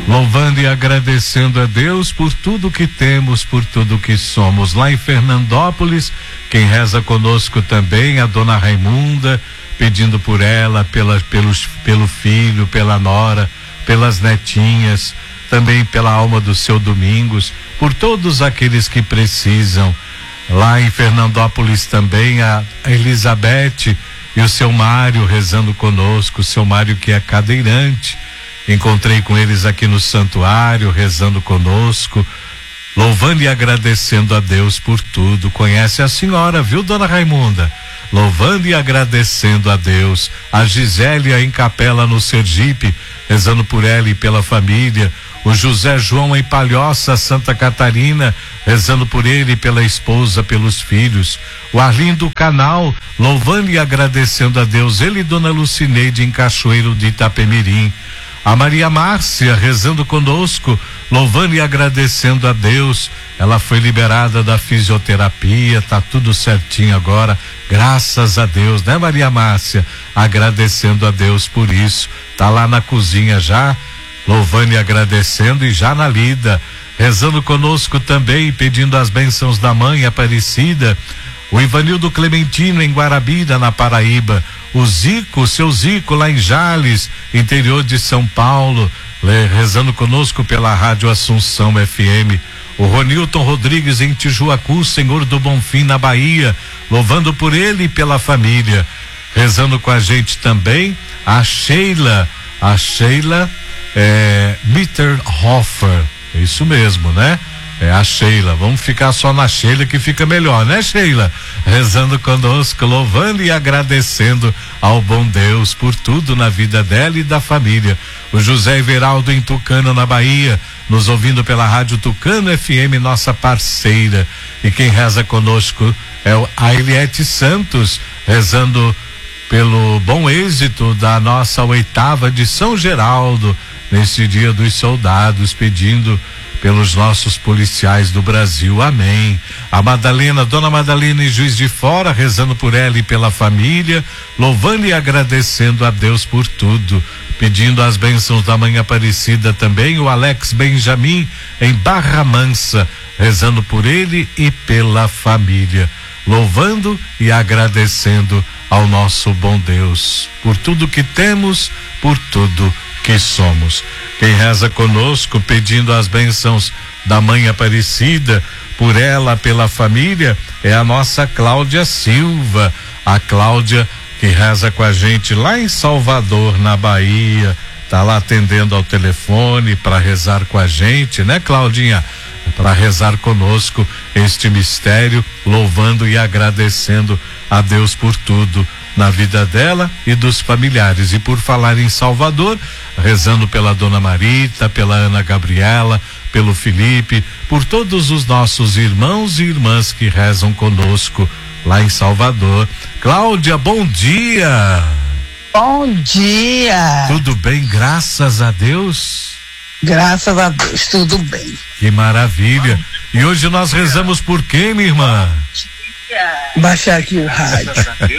louvando e agradecendo a Deus por tudo que temos, por tudo que somos. Lá em Fernandópolis, quem reza conosco também, a dona Raimunda, pedindo por ela, pelo filho, pela nora, pelas netinhas, também pela alma do seu Domingos, por todos aqueles que precisam. Lá em Fernandópolis também a Elizabeth e o seu Mário rezando conosco, o seu Mário que é cadeirante. Encontrei com eles aqui no santuário, rezando conosco, louvando e agradecendo a Deus por tudo. Conhece a senhora, viu, dona Raimunda? Louvando e agradecendo a Deus. A Gisélia em Capela, no Sergipe, rezando por ela e pela família. O José João em Palhoça, Santa Catarina, rezando por ele, pela esposa, pelos filhos. O Arlindo Canal, louvando e agradecendo a Deus. Ele e dona Lucineide em Cachoeiro de Itapemirim. A Maria Márcia rezando conosco, louvando e agradecendo a Deus. Ela foi liberada da fisioterapia, tá tudo certinho agora, graças a Deus, né, Maria Márcia? Agradecendo a Deus por isso. Tá lá na cozinha já, louvando e agradecendo, e já na lida, rezando conosco também, pedindo as bênçãos da Mãe Aparecida. O Ivanildo Clementino em Guarabira, na Paraíba. O Zico, seu Zico lá em Jales, interior de São Paulo, rezando conosco pela Rádio Assunção FM. O Ronilton Rodrigues em Tijuacu, Senhor do Bonfim, na Bahia, louvando por ele e pela família. Rezando com a gente também a Sheila Mitterhofer, é isso mesmo, né? É a Sheila, vamos ficar só na Sheila que fica melhor, né, Sheila? Rezando conosco, louvando e agradecendo ao bom Deus por tudo na vida dela e da família. O José Everaldo em Tucano, na Bahia, nos ouvindo pela Rádio Tucano FM, nossa parceira. E quem reza conosco é a Eliette Santos, rezando pelo bom êxito da nossa 8ª de São Geraldo, nesse Dia dos Soldados, pedindo pelos nossos policiais do Brasil, amém. A Madalena, dona Madalena em Juiz de Fora, rezando por ela e pela família, louvando e agradecendo a Deus por tudo, pedindo as bênçãos da Mãe Aparecida também. O Alex Benjamin em Barra Mansa, rezando por ele e pela família, louvando e agradecendo ao nosso bom Deus por tudo que temos, por tudo que somos. Quem reza conosco pedindo as bênçãos da Mãe Aparecida por ela, pela família, é a nossa Cláudia Silva. A Cláudia que reza com a gente lá em Salvador, na Bahia, tá lá atendendo ao telefone para rezar com a gente, né, Claudinha? Para rezar conosco este mistério, louvando e agradecendo a Deus por tudo na vida dela e dos familiares. E por falar em Salvador, rezando pela dona Marita, pela Ana Gabriela, pelo Felipe, por todos os nossos irmãos e irmãs que rezam conosco lá em Salvador. Cláudia, bom dia. Bom dia. Tudo bem, graças a Deus? Graças a Deus, tudo bem. Que maravilha. E hoje nós rezamos por quem, minha irmã? Baixar aqui o rádio.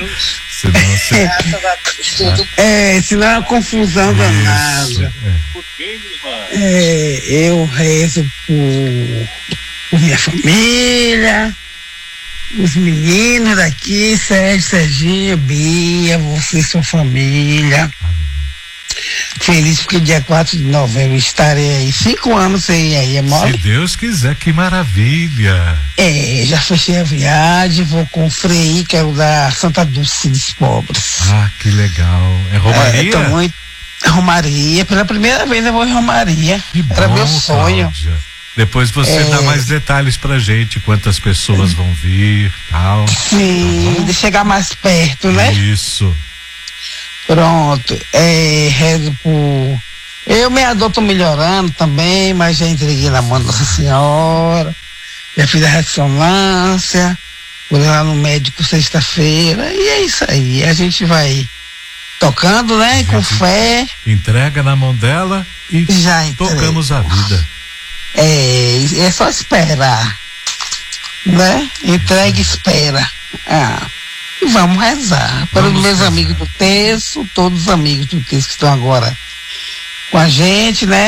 Senão é uma confusão danada. Por quem, minha irmã? Eu rezo por minha família, os meninos daqui, Sérgio, Serginho, Bia, você e sua família. Feliz porque dia 4 de novembro estarei aí, 5 anos sem ir aí, é mole? Se Deus quiser, que maravilha. Já fechei a viagem, vou com o Frei, quero dar Santa Dulce dos Pobres. Ah, que legal. É Romaria? Romaria, pela primeira vez eu vou em Romaria. Que bom, era meu sonho. Cláudia. Depois você dá mais detalhes pra gente, quantas pessoas vão vir, tal. Sim, de chegar mais perto, né? Isso. Pronto, rezo por... Eu, minha dor, tô melhorando também, mas já entreguei na mão da Nossa Senhora, já fiz a ressonância, vou lá no médico sexta-feira, e é isso aí, a gente vai tocando, né, com fé. Entrega na mão dela e já tocamos a vida. É só esperar, né, entrega e espera. E vamos rezar pelos meus amigos do texto, todos os amigos do texto que estão agora com a gente, né?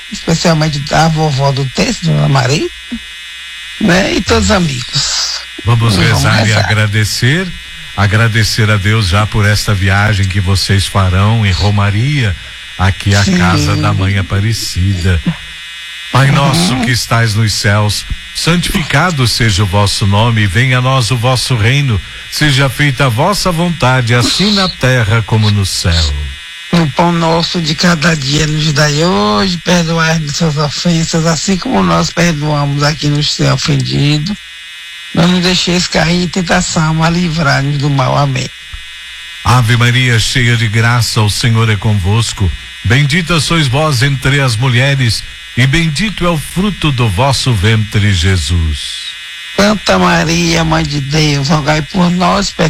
especialmente a vovó do texto, Dona Maria, né? E todos os amigos. Vamos rezar e agradecer a Deus já por esta viagem que vocês farão em Romaria, aqui à casa da Mãe Aparecida. Pai nosso que estais nos céus, santificado seja o vosso nome, venha a nós o vosso reino, seja feita a vossa vontade, assim na terra como no céu. O pão nosso de cada dia nos dai hoje, perdoai-nos nossas ofensas, assim como nós perdoamos a quem nos tem ofendido. Não nos deixeis cair em tentação, mas livrai-nos do mal. Amém. Ave Maria, cheia de graça, o Senhor é convosco. Bendita sois vós entre as mulheres, e bendito é o fruto do vosso ventre, Jesus. Santa Maria, Mãe de Deus, rogai por nós, pecadores,